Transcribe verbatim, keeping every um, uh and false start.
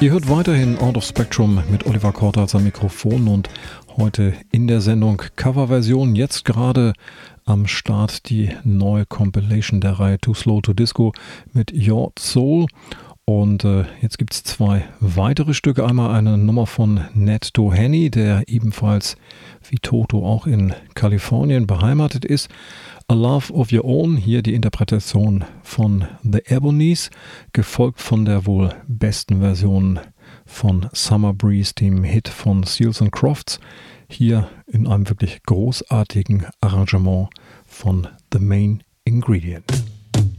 Ihr hört weiterhin Out of Spectrum mit Oliver Kortatz am Mikrofon und heute in der Sendung Coverversion. Jetzt gerade am Start die neue Compilation der Reihe Too Slow to Disco mit Your Soul. Und äh, jetzt gibt es zwei weitere Stücke. Einmal eine Nummer von Ned Doheny, der ebenfalls wie Toto auch in Kalifornien beheimatet ist. A Love of Your Own, hier die Interpretation von The Ebonies, gefolgt von der wohl besten Version von Summer Breeze, dem Hit von Seals and Crofts, hier in einem wirklich großartigen Arrangement von The Main Ingredient.